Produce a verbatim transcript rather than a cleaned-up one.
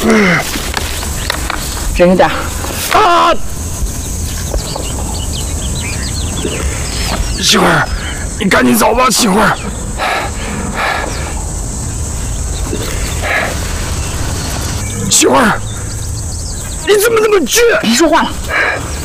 忍着点啊！ 媳妇儿，你赶紧走吧，媳妇儿。媳妇儿，你怎么那么倔？ 别说话了。